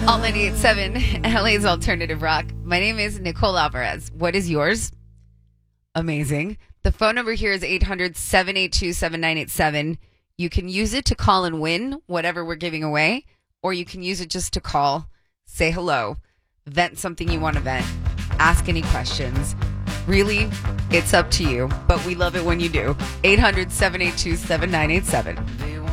All 98.7 LA's Alternative Rock. My name is Nicole Alvarez. What is yours? Amazing. The phone number here is 800-782-7987. You can use it to call and win whatever we're giving away, or you can use it just to call, say hello, vent something you want to vent, ask any questions. Really, it's up to you, but we love it when you do. 800-782-7987.